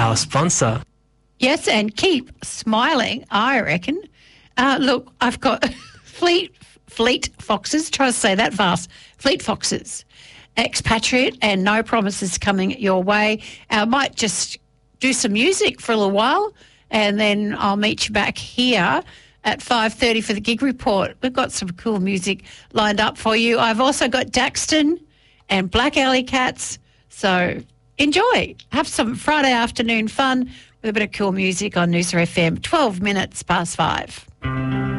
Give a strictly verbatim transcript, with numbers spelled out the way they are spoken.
our sponsor. Yes, and keep smiling, I reckon. Uh, look, I've got Fleet Fleet Foxes, try to say that fast, Fleet Foxes, Expatriate, and No Promises coming your way. I might just do some music for a little while, and then I'll meet you back here at five thirty for the Gig Report. We've got some cool music lined up for you. I've also got Daxton and Black Alley Cats, so enjoy. Have some Friday afternoon fun with a bit of cool music on Noosa F M, twelve minutes past five.